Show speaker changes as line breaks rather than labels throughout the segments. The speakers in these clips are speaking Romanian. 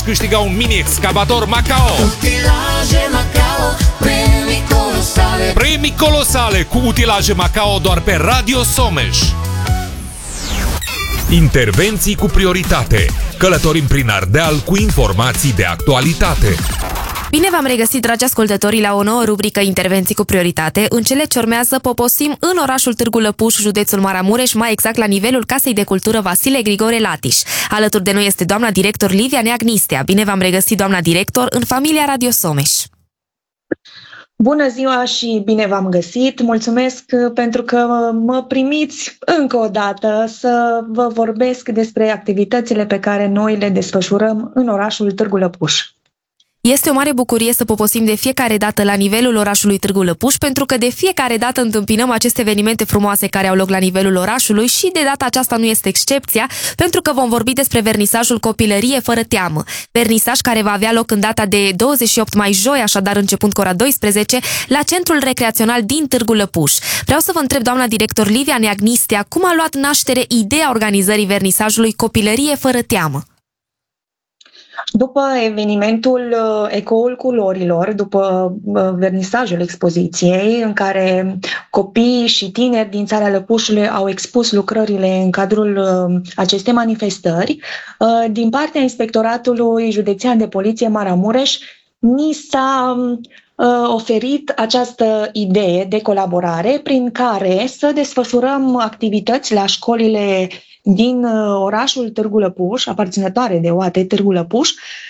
câștiga un mini-excavator Macao.
Utilaje Macao, premii colosale.
Premii colosale cu utilaje Macao doar pe Radio Someș. Intervenții cu prioritate. Călătorim prin Ardeal cu informații de actualitate.
Bine v-am regăsit, dragi ascultători, la o nouă rubrică Intervenții cu prioritate. În cele ce urmează poposim în orașul Târgu Lăpuș, județul Maramureș, mai exact la nivelul Casei de Cultură Vasile Grigore Latiș. Alături de noi este doamna director Livia Neagnistea. Bine v-am regăsit, doamna director, în familia Radio Someș.
Bună ziua și bine v-am găsit! Mulțumesc pentru că mă primiți încă o dată să vă vorbesc despre activitățile pe care noi le desfășurăm în orașul Târgu Lăpuș.
Este o mare bucurie să poposim de fiecare dată la nivelul orașului Târgu Lăpuș, pentru că de fiecare dată întâmpinăm aceste evenimente frumoase care au loc la nivelul orașului și de data aceasta nu este excepția, pentru că vom vorbi despre vernisajul Copilărie fără teamă. Vernisaj care va avea loc în data de 28 mai, joi, așadar începând cu ora 12, la Centrul Recreațional din Târgu Lăpuș. Vreau să vă întreb, doamna director Livia Neagnistea, cum a luat naștere ideea organizării vernisajului Copilărie fără teamă?
După evenimentul Ecoul Culorilor, după vernisajul expoziției, în care copii și tineri din țara Lăpușului au expus lucrările în cadrul acestei manifestări, din partea Inspectoratului Județean de Poliție Maramureș, ni s-a oferit această idee de colaborare prin care să desfășurăm activități la școlile din orașul Târgu Lăpuș, aparținătoare de OAT Târgu Lăpuș,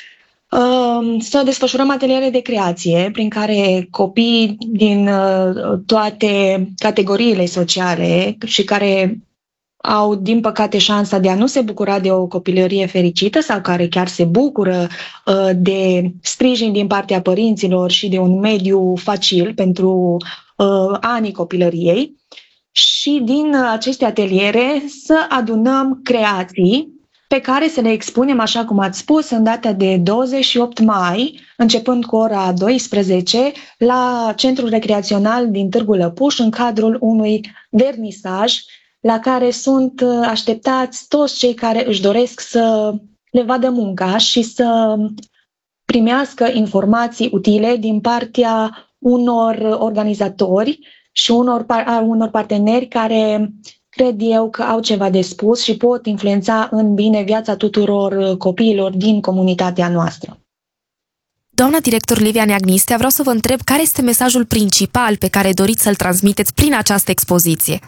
să desfășurăm ateliere de creație prin care copiii din toate categoriile sociale și care au, din păcate, șansa de a nu se bucura de o copilărie fericită sau care chiar se bucură de sprijin din partea părinților și de un mediu facil pentru anii copilăriei, și din aceste ateliere să adunăm creații pe care să le expunem, așa cum ați spus, în data de 28 mai, începând cu ora 12, la Centrul Recreațional din Târgu Lăpuș, în cadrul unui vernisaj la care sunt așteptați toți cei care își doresc să le vadă munca și să primească informații utile din partea unor organizatori și unor parteneri care cred eu că au ceva de spus și pot influența în bine viața tuturor copiilor din comunitatea noastră.
Doamna director Livia Neagnistea, vreau să vă întreb care este mesajul principal pe care doriți să-l transmiteți prin această expoziție?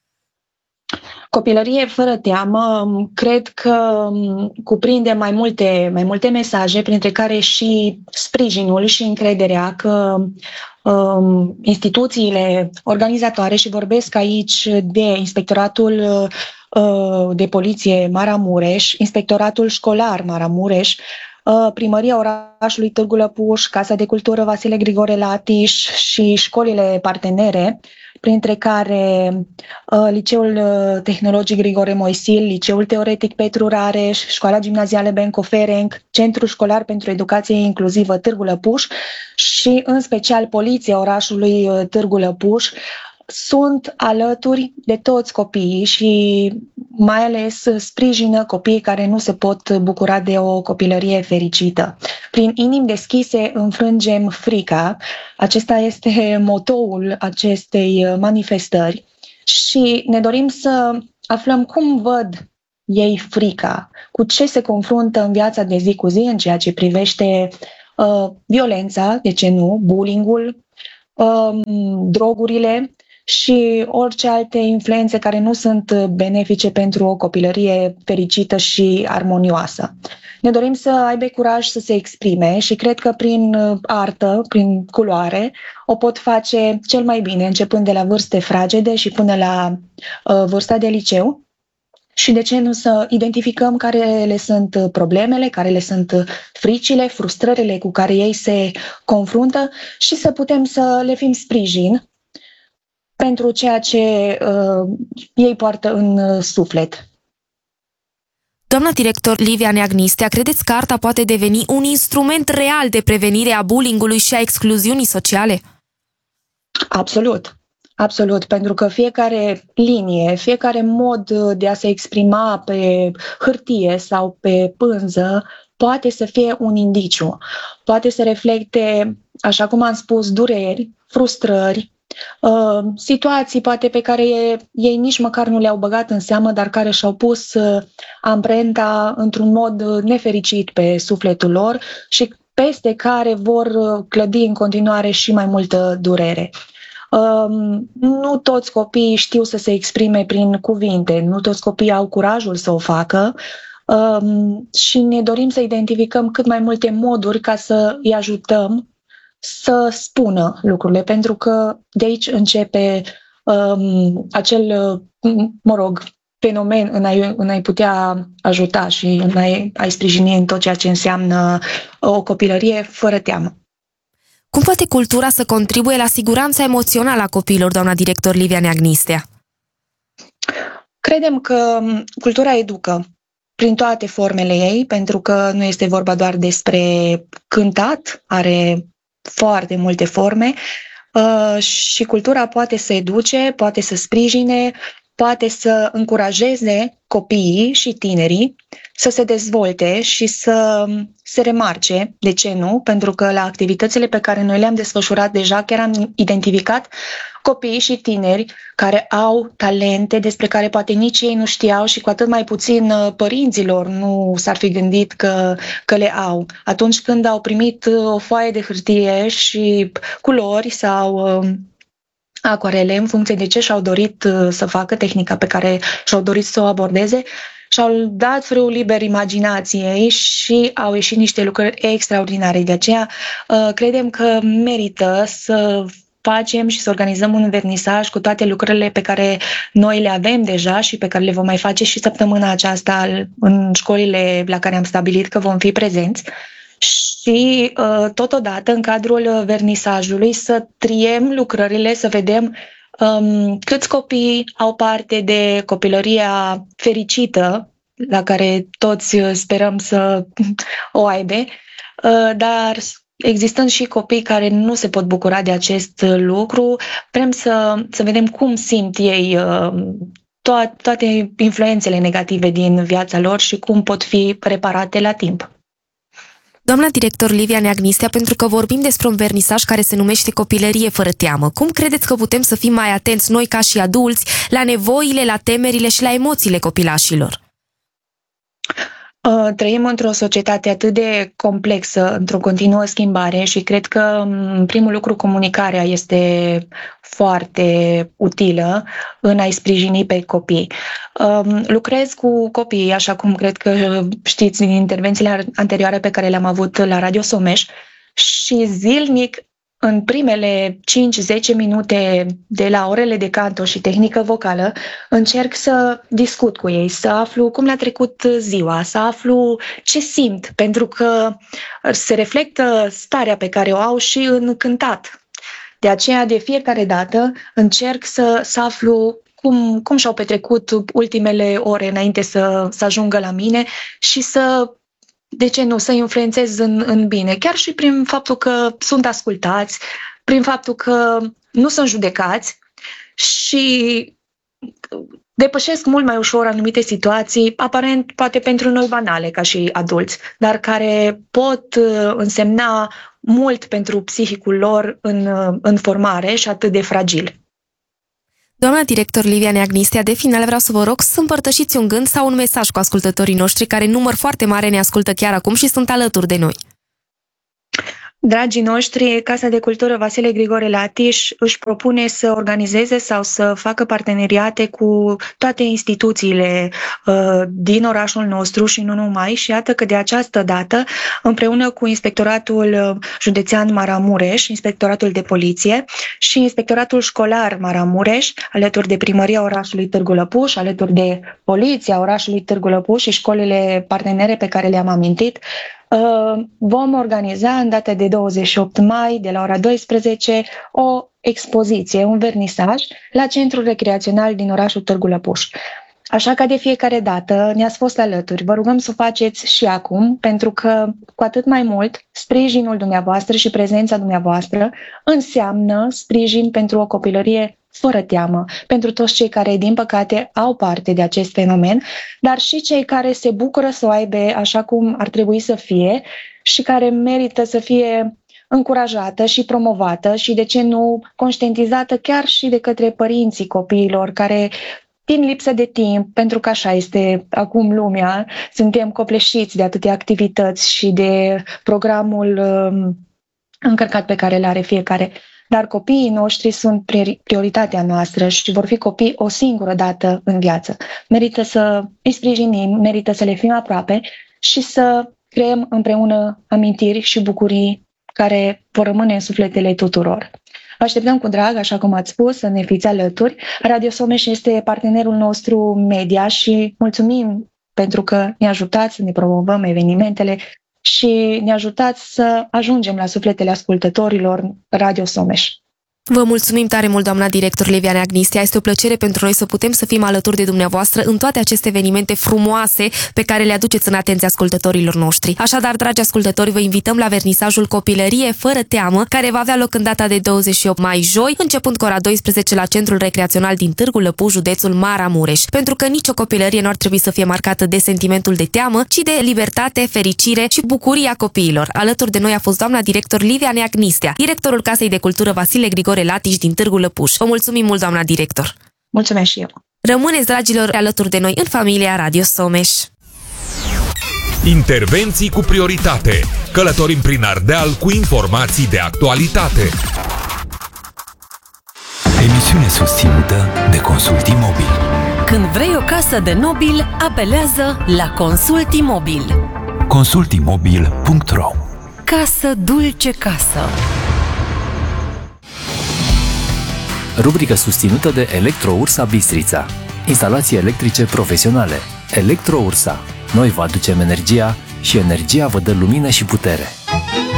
Copilărie fără teamă, cred că cuprinde mai multe mesaje, printre care și sprijinul și încrederea că instituțiile organizatoare, și vorbesc aici de Inspectoratul de Poliție Maramureș, Inspectoratul Școlar Maramureș, Primăria orașului Târgu Lăpuș, Casa de Cultură Vasile Grigore Latiș și școlile partenere, printre care Liceul Tehnologic Grigore Moisil, Liceul Teoretic Petru Rareș, Școala Gimnazială Benco Ferenc, Centrul Școlar pentru Educație Inclusivă Târgu Lăpuș și în special Poliția orașului Târgu Lăpuș, sunt alături de toți copiii și mai ales sprijină copiii care nu se pot bucura de o copilărie fericită. Prin inimi deschise înfrângem frica. Acesta este motoul acestei manifestări și ne dorim să aflăm cum văd ei frica, cu ce se confruntă în viața de zi cu zi în ceea ce privește violența, de ce nu, bullying-ul, drogurile și orice alte influențe care nu sunt benefice pentru o copilărie fericită și armonioasă. Ne dorim să aibă curaj să se exprime și cred că prin artă, prin culoare, o pot face cel mai bine, începând de la vârste fragede și până la vârsta de liceu. Și de ce nu să identificăm care le sunt problemele, care le sunt fricile, frustrările cu care ei se confruntă și să putem să le fim sprijin pentru ceea ce ei poartă în suflet.
Doamna director Livia Neagnistea, credeți că arta poate deveni un instrument real de prevenire a bullying-ului și a excluziunii sociale?
Absolut. Absolut, pentru că fiecare linie, fiecare mod de a se exprima pe hârtie sau pe pânză poate să fie un indiciu, poate să reflecte, așa cum am spus, dureri, frustrări, situații poate pe care ei nici măcar nu le-au băgat în seamă, dar care și-au pus amprenta într-un mod nefericit pe sufletul lor și peste care vor clădi în continuare și mai multă durere. Nu toți copiii știu să se exprime prin cuvinte, nu toți copiii au curajul să o facă și ne dorim să identificăm cât mai multe moduri ca să îi ajutăm să spună lucrurile, pentru că de aici începe acel, fenomen în a-i putea ajuta și în a-i sprijini în tot ceea ce înseamnă o copilărie fără teamă.
Cum poate cultura să contribuie la siguranța emoțională a copiilor, doamna director Livia Neagnistea?
Credem că cultura educă prin toate formele ei, pentru că nu este vorba doar despre cântat, are foarte multe forme și cultura poate să educe, poate să sprijine, poate să încurajeze copiii și tinerii să se dezvolte și să se remarce, de ce nu? Pentru că la activitățile pe care noi le-am desfășurat deja chiar am identificat copii și tineri care au talente despre care poate nici ei nu știau și cu atât mai puțin părinților nu s-ar fi gândit că le au. Atunci când au primit o foaie de hârtie și culori sau acoarele în funcție de ce și-au dorit să facă, tehnica pe care și-au dorit să o abordeze, și-au dat frâul liber imaginației și au ieșit niște lucruri extraordinare. De aceea credem că merită să facem și să organizăm un vernisaj cu toate lucrurile pe care noi le avem deja și pe care le vom mai face și săptămâna aceasta în școlile la care am stabilit că vom fi prezenți. Și totodată, în cadrul vernisajului, să triem lucrările, să vedem câți copii au parte de copilăria fericită, la care toți sperăm să o aibă, dar existând și copii care nu se pot bucura de acest lucru, vrem să vedem cum simt ei toate influențele negative din viața lor și cum pot fi reparate la timp.
Doamna director Livia Neagnistea, pentru că vorbim despre un vernisaj care se numește Copilărie fără teamă, cum credeți că putem să fim mai atenți noi ca și adulți la nevoile, la temerile și la emoțiile copilașilor?
Trăim într-o societate atât de complexă, într-o continuă schimbare și cred că, primul lucru, comunicarea este foarte utilă în a-i sprijini pe copii. Lucrez cu copiii, așa cum cred că știți din intervențiile anterioare pe care le-am avut la Radio Someș, și zilnic, în primele 5-10 minute de la orele de canto și tehnică vocală, încerc să discut cu ei, să aflu cum le-a trecut ziua, să aflu ce simt, pentru că se reflectă starea pe care o au și în cântat. De aceea, de fiecare dată, încerc să aflu cum și-au petrecut ultimele ore înainte să ajungă la mine și de ce nu, să influențez în bine, chiar și prin faptul că sunt ascultați, prin faptul că nu sunt judecați și depășesc mult mai ușor anumite situații, aparent poate pentru noi banale ca și adulți, dar care pot însemna mult pentru psihicul lor în formare și atât de fragil.
Doamna director Livia Neagnistea, de final vreau să vă rog să împărtășiți un gând sau un mesaj cu ascultătorii noștri care, în număr foarte mare, ne ascultă chiar acum și sunt alături de noi.
Dragii noștri, Casa de Cultură Vasile Grigore Latiș își propune să organizeze sau să facă parteneriate cu toate instituțiile din orașul nostru și nu numai, și iată că de această dată, împreună cu Inspectoratul Județean Maramureș, Inspectoratul de Poliție și Inspectoratul Școlar Maramureș, alături de Primăria orașului Târgu Lăpuș, alături de Poliția orașului Târgu Lăpuș și școlile partenere pe care le-am amintit, vom organiza în data de 28 mai, de la ora 12, o expoziție, un vernisaj la Centrul Recreațional din orașul Târgu Lăpuș. Așa că de fiecare dată ne-ați fost alături. Vă rugăm să o faceți și acum, pentru că cu atât mai mult sprijinul dumneavoastră și prezența dumneavoastră înseamnă sprijin pentru o copilărie fără teamă, pentru toți cei care, din păcate, au parte de acest fenomen, dar și cei care se bucură să o aibă așa cum ar trebui să fie și care merită să fie încurajată și promovată și, de ce nu, conștientizată chiar și de către părinții copiilor care, din lipsă de timp, pentru că așa este acum lumea, suntem copleșiți de atâtea activități și de programul încărcat pe care îl are fiecare. Dar copiii noștri sunt prioritatea noastră și vor fi copii o singură dată în viață. Merită să îi sprijinim, merită să le fim aproape și să creăm împreună amintiri și bucurii care vor rămâne în sufletele tuturor. Vă așteptăm cu drag, așa cum ați spus, să ne fiți alături. Radio Someș este partenerul nostru media și mulțumim pentru că ne ajutați să ne promovăm evenimentele și ne ajutați să ajungem la sufletele ascultătorilor Radio Someș.
Vă mulțumim tare mult, doamna director Liviane Agnistea. Este o plăcere pentru noi să putem să fim alături de dumneavoastră în toate aceste evenimente frumoase pe care le aduceți în atenția ascultătorilor noștri. Așadar, dragi ascultători, vă invităm la vernisajul Copilărie fără teamă, care va avea loc în data de 28 mai, joi, începând cu ora 12 la Centrul Recreațional din Târgu Lăpuș, județul Maramureș. Pentru că nicio copilărie nu ar trebui să fie marcată de sentimentul de teamă, ci de libertate, fericire și bucuria copiilor. Alături de noi a fost doamna director Liviane Agnistea, directorul Casei de Cultură Vasile Grigore Latiș din Târgu Lăpuș. Vă mulțumim mult, doamna director!
Mulțumesc și eu!
Rămâneți, dragilor, alături de noi în familia Radio Someș.
Intervenții cu prioritate. Călătorim prin Ardeal cu informații de actualitate.
Emisiune susținută de Consult Imobil.
Când vrei o casă de nobil, apelează la Consult Imobil.
Consultimobil.ro.
Casă dulce casă.
Rubrică susținută de Electro-Ursa Bistrița. Instalații electrice profesionale. Electro-Ursa. Noi vă aducem energia și energia vă dă lumină și putere.